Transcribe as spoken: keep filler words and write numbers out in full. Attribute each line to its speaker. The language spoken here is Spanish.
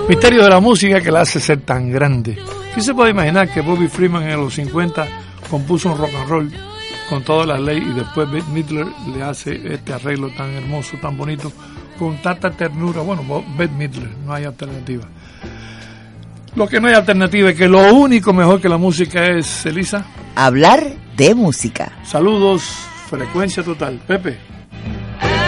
Speaker 1: Misterio de la música que la hace ser tan grande. ¿Quién se puede imaginar que Bobby Freeman en los cincuenta compuso un rock and roll con todas las leyes y después Bette Midler le hace este arreglo tan hermoso, tan bonito, con tanta ternura? Bueno, Bette Midler, no hay alternativa. Lo que no hay alternativa es que lo único mejor que la música es, Elisa,
Speaker 2: hablar de música.
Speaker 1: Saludos, Frecuencia Total. Pepe.